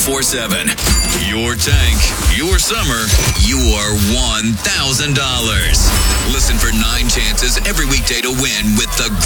24/7. Your tank, your summer, your $1,000. Listen for 9 chances every weekday to win with the